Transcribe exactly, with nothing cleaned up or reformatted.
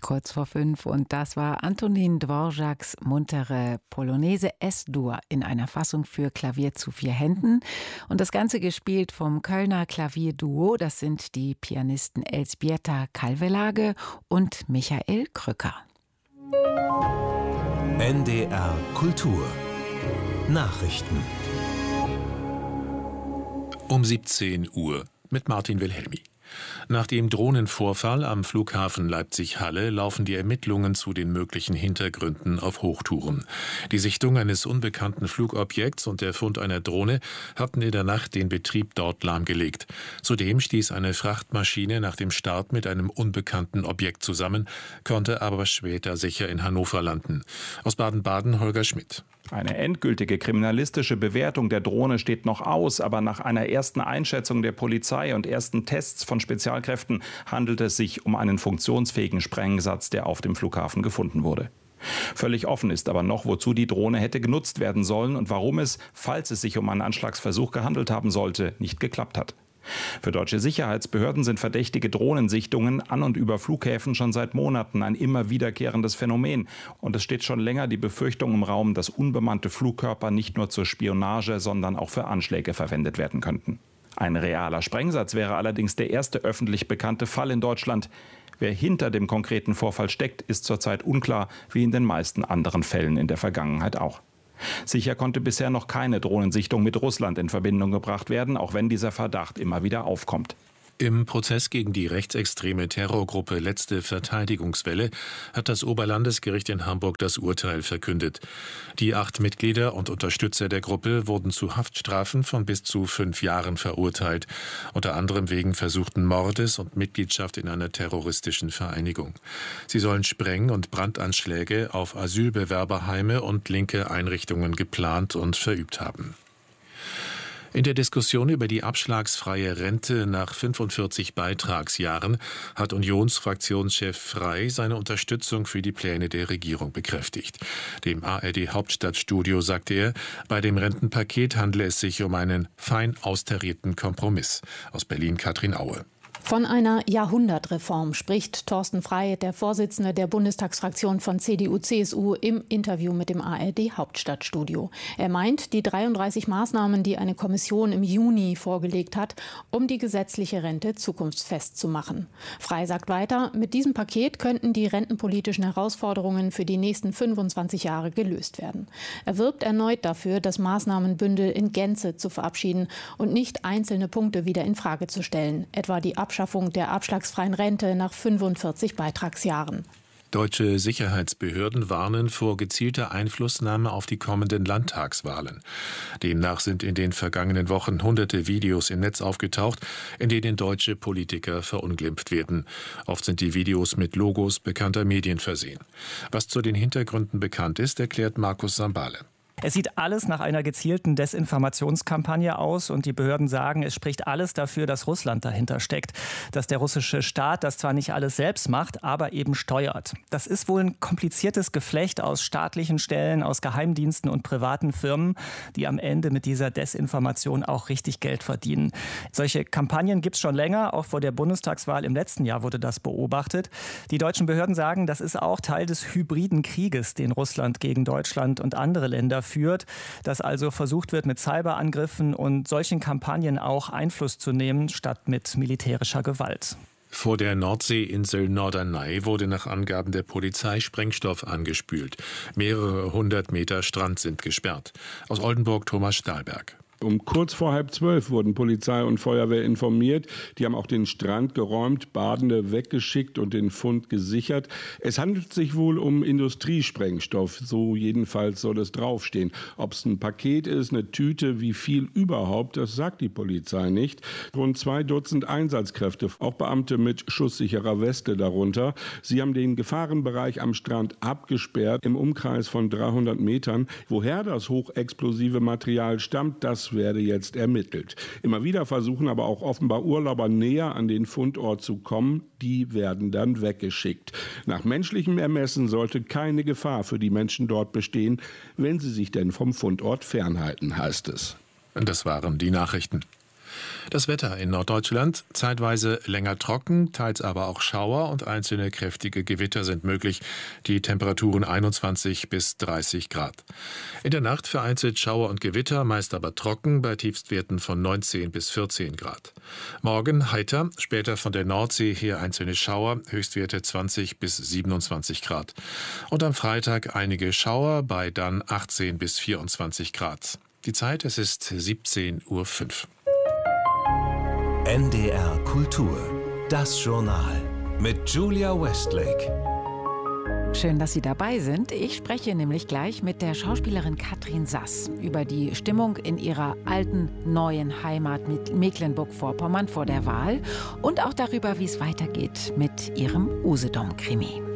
Kurz vor fünf und das war Antonin Dvořáks muntere Polonaise S-Dur in einer Fassung für Klavier zu vier Händen und das Ganze gespielt vom Kölner Klavierduo, das sind die Pianisten Elżbieta Kalvelage und Michael Krücker. N D R Kultur Nachrichten um siebzehn Uhr mit Martin Wilhelmi. Nach dem Drohnenvorfall am Flughafen Leipzig-Halle laufen die Ermittlungen zu den möglichen Hintergründen auf Hochtouren. Die Sichtung eines unbekannten Flugobjekts und der Fund einer Drohne hatten in der Nacht den Betrieb dort lahmgelegt. Zudem stieß eine Frachtmaschine nach dem Start mit einem unbekannten Objekt zusammen, konnte aber später sicher in Hannover landen. Aus Baden-Baden Holger Schmidt. Eine endgültige kriminalistische Bewertung der Drohne steht noch aus, aber nach einer ersten Einschätzung der Polizei und ersten Tests von Spezialkräften handelt es sich um einen funktionsfähigen Sprengsatz, der auf dem Flughafen gefunden wurde. Völlig offen ist aber noch, wozu die Drohne hätte genutzt werden sollen und warum es, falls es sich um einen Anschlagsversuch gehandelt haben sollte, nicht geklappt hat. Für deutsche Sicherheitsbehörden sind verdächtige Drohnensichtungen an und über Flughäfen schon seit Monaten ein immer wiederkehrendes Phänomen. Und es steht schon länger die Befürchtung im Raum, dass unbemannte Flugkörper nicht nur zur Spionage, sondern auch für Anschläge verwendet werden könnten. Ein realer Sprengsatz wäre allerdings der erste öffentlich bekannte Fall in Deutschland. Wer hinter dem konkreten Vorfall steckt, ist zurzeit unklar, wie in den meisten anderen Fällen in der Vergangenheit auch. Sicher konnte bisher noch keine Drohnensichtung mit Russland in Verbindung gebracht werden, auch wenn dieser Verdacht immer wieder aufkommt. Im Prozess gegen die rechtsextreme Terrorgruppe Letzte Verteidigungswelle hat das Oberlandesgericht in Hamburg das Urteil verkündet. Die acht Mitglieder und Unterstützer der Gruppe wurden zu Haftstrafen von bis zu fünf Jahren verurteilt, unter anderem wegen versuchten Mordes und Mitgliedschaft in einer terroristischen Vereinigung. Sie sollen Spreng- und Brandanschläge auf Asylbewerberheime und linke Einrichtungen geplant und verübt haben. In der Diskussion über die abschlagsfreie Rente nach fünfundvierzig Beitragsjahren hat Unionsfraktionschef Frey seine Unterstützung für die Pläne der Regierung bekräftigt. Dem A R D-Hauptstadtstudio sagte er, bei dem Rentenpaket handle es sich um einen fein austarierten Kompromiss. Aus Berlin Katrin Aue. Von einer Jahrhundertreform spricht Thorsten Frey, der Vorsitzende der Bundestagsfraktion von C D U C S U, im Interview mit dem A R D-Hauptstadtstudio. Er meint, die dreiunddreißig Maßnahmen, die eine Kommission im Juni vorgelegt hat, um die gesetzliche Rente zukunftsfest zu machen. Frey sagt weiter, mit diesem Paket könnten die rentenpolitischen Herausforderungen für die nächsten fünfundzwanzig Jahre gelöst werden. Er wirbt erneut dafür, das Maßnahmenbündel in Gänze zu verabschieden und nicht einzelne Punkte wieder in Frage zu stellen, etwa die Abschaffung der abschlagsfreien Rente nach fünfundvierzig Beitragsjahren. Deutsche Sicherheitsbehörden warnen vor gezielter Einflussnahme auf die kommenden Landtagswahlen. Demnach sind in den vergangenen Wochen hunderte Videos im Netz aufgetaucht, in denen deutsche Politiker verunglimpft werden. Oft sind die Videos mit Logos bekannter Medien versehen. Was zu den Hintergründen bekannt ist, erklärt Markus Sambale. Es sieht alles nach einer gezielten Desinformationskampagne aus und die Behörden sagen, es spricht alles dafür, dass Russland dahinter steckt. Dass der russische Staat das zwar nicht alles selbst macht, aber eben steuert. Das ist wohl ein kompliziertes Geflecht aus staatlichen Stellen, aus Geheimdiensten und privaten Firmen, die am Ende mit dieser Desinformation auch richtig Geld verdienen. Solche Kampagnen gibt es schon länger, auch vor der Bundestagswahl im letzten Jahr wurde das beobachtet. Die deutschen Behörden sagen, das ist auch Teil des hybriden Krieges, den Russland gegen Deutschland und andere Länder führt, dass also versucht wird, mit Cyberangriffen und solchen Kampagnen auch Einfluss zu nehmen, statt mit militärischer Gewalt. Vor der Nordseeinsel Norderney wurde nach Angaben der Polizei Sprengstoff angespült. Mehrere hundert Meter Strand sind gesperrt. Aus Oldenburg Thomas Stahlberg. Um kurz vor halb zwölf wurden Polizei und Feuerwehr informiert. Die haben auch den Strand geräumt, Badende weggeschickt und den Fund gesichert. Es handelt sich wohl um Industriesprengstoff, so jedenfalls soll es draufstehen. Ob es ein Paket ist, eine Tüte, wie viel überhaupt, das sagt die Polizei nicht. Rund zwei Dutzend Einsatzkräfte, auch Beamte mit schusssicherer Weste darunter. Sie haben den Gefahrenbereich am Strand abgesperrt, im Umkreis von dreihundert Metern. Woher das hochexplosive Material stammt, das werde jetzt ermittelt. Immer wieder versuchen aber auch offenbar Urlauber näher an den Fundort zu kommen. Die werden dann weggeschickt. Nach menschlichem Ermessen sollte keine Gefahr für die Menschen dort bestehen, wenn sie sich denn vom Fundort fernhalten, heißt es. Das waren die Nachrichten. Das Wetter in Norddeutschland: zeitweise länger trocken, teils aber auch Schauer und einzelne kräftige Gewitter sind möglich. Die Temperaturen einundzwanzig bis dreißig Grad. In der Nacht vereinzelt Schauer und Gewitter, meist aber trocken, bei Tiefstwerten von neunzehn bis vierzehn Grad. Morgen heiter, später von der Nordsee her einzelne Schauer, Höchstwerte zwanzig bis siebenundzwanzig Grad. Und am Freitag einige Schauer bei dann achtzehn bis vierundzwanzig Grad. Die Zeit, es ist siebzehn Uhr fünf. N D R Kultur, das Journal mit Julia Westlake. Schön, dass Sie dabei sind. Ich spreche nämlich gleich mit der Schauspielerin Katrin Sass über die Stimmung in ihrer alten, neuen Heimat mit Mecklenburg-Vorpommern vor der Wahl und auch darüber, wie es weitergeht mit ihrem Usedom-Krimi.